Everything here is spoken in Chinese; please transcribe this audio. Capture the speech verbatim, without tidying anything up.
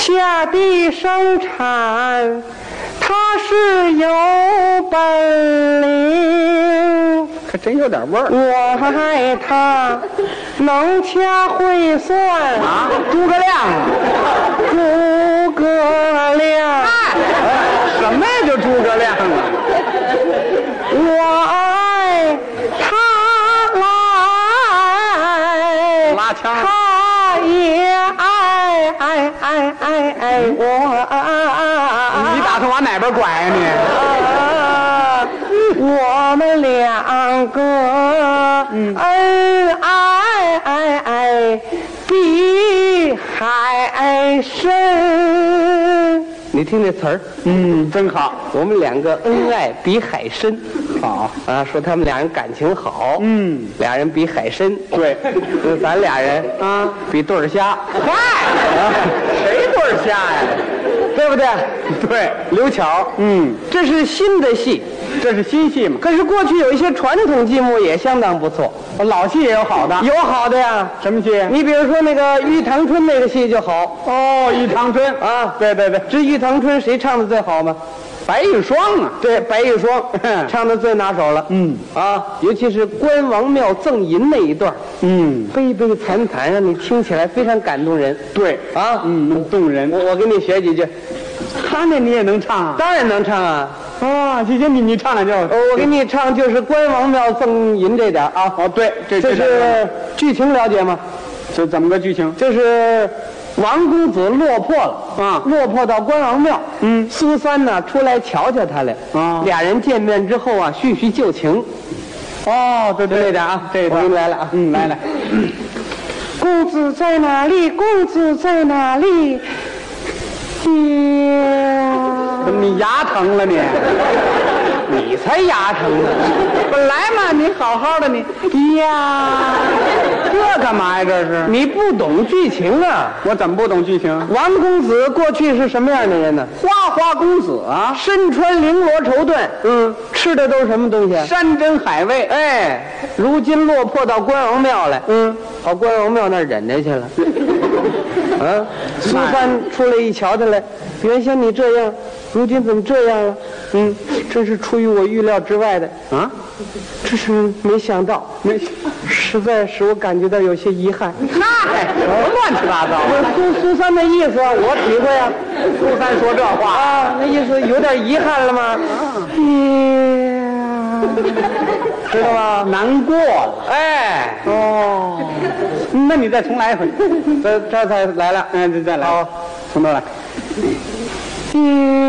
下地生产，他是有本领， 可真有点味儿。 我爱他能掐会算啊，诸葛亮啊， 诸葛亮， 什么呀？就诸葛亮啊！ 我爱他来， 拉腔儿他也爱爱爱爱爱我。 你打算往哪边拐呀、你？ 啊，我们两个恩爱爱爱比海深。你听这词儿， 嗯，真好。 我们两个恩爱比海深。 好啊，说他们俩人感情好， 嗯， 俩人比海深。 对， 那咱俩人啊比对儿虾。 嗨， 啊， 谁对儿虾呀？ 对不对？ 对， 刘巧， 嗯， 这是新的戏， 这是新戏嘛。 可是过去有一些传统剧目也相当不错， 老戏也有好的。 有好的呀。 什么戏？ 你比如说那个《玉堂春》那个戏就好哦，玉堂春啊。 对对对， 这《玉堂春》谁唱的最好吗？ 白玉霜啊。 对，白玉霜唱的最拿手了。 嗯啊，尤其是关王庙赠银那一段， 嗯， 悲悲惨惨，让你听起来非常感动人。 对啊， 嗯，动人。 我我给你学几句。 他那你也能唱啊？ 当然能唱啊。 啊，行行，你你唱两句。 我我给你唱就是关王庙赠银这点啊。 哦，对，这这是剧情了解吗？ 这怎么个剧情？ 就是王公子落魄了啊， 落魄到关王庙。 嗯， 苏三呢出来瞧瞧他来。 啊， 俩人见面之后啊，叙叙旧情。 哦，对对这点啊， 这我给你来了啊。 嗯，来来。 公子在哪里？公子在哪里？呀， 怎么你牙疼了你？ 你才牙疼呢！ 本来嘛，你好好的你呀， 这干嘛呀？这是你不懂剧情啊！ 我怎么不懂剧情？ 王公子过去是什么样的人呢？ 花花公子啊， 身穿绫罗绸缎，嗯，吃的都是什么东西？ 山珍海味。 哎，如今落魄到关王庙来， 嗯， 跑关王庙那儿忍着去了。啊，苏三出来一瞧他来，原先你这样，如今怎么这样了？嗯，真是出于我预料之外的啊， 这是没想到， 没， 实在使我感觉到有些遗憾。 嗨，什么乱七八糟？ 苏苏三的意思啊，我体会啊。 苏三说这话啊，那意思有点遗憾了吗？呀，知道吧？ 难过了。 哎， 哦，那你再重来一回。 这这才来了， 嗯，再再来。 好， 从头来。 嗯。